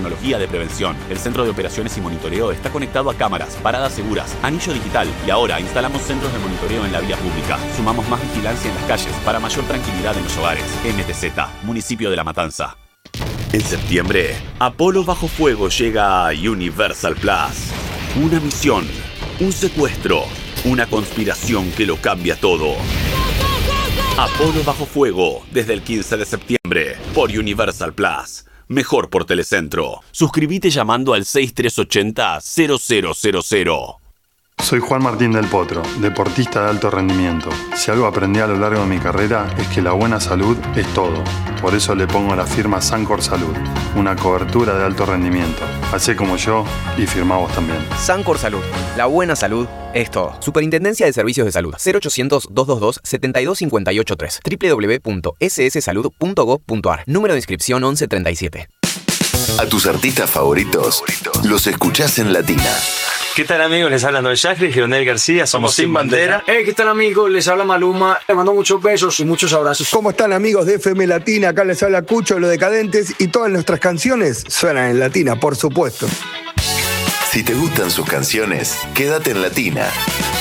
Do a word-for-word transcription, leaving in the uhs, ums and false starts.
tecnología de prevención. El centro de operaciones y monitoreo está conectado a cámaras, paradas seguras, anillo digital y ahora instalamos centros de monitoreo en la vía pública. Sumamos más vigilancia en las calles para mayor tranquilidad en los hogares. M T Z, Municipio de La Matanza. En septiembre, Apolo Bajo Fuego llega a Universal Plus. Una misión, un secuestro, una conspiración que lo cambia todo. Apolo Bajo Fuego, desde el quince de septiembre, por Universal Plus. Mejor por Telecentro. Suscríbete llamando al seis tres ocho cero cero cero cero cero. Soy Juan Martín del Potro, deportista de alto rendimiento. Si algo aprendí a lo largo de mi carrera es que la buena salud es todo. Por eso le pongo la firma Sancor Salud, una cobertura de alto rendimiento. Hacé como yo y firmá vos también. Sancor Salud, la buena salud es todo. Superintendencia de Servicios de Salud. cero ochocientos, doscientos veintidós, setenta y dos cincuenta y ocho tres. doble u doble u doble u punto ese ese salud punto gob punto a r. Número de inscripción once treinta y siete. A tus artistas favoritos los escuchás en Latina. ¿Qué tal, amigos? Les habla Noel Chacri, Leonel García, somos Sin Bandera. Hey, ¿qué tal, amigos? Les habla Maluma. Les mando muchos besos y muchos abrazos. ¿Cómo están, amigos de F M Latina? Acá les habla Cucho, Los Decadentes, y todas nuestras canciones suenan en Latina, por supuesto. Si te gustan sus canciones, quédate en Latina.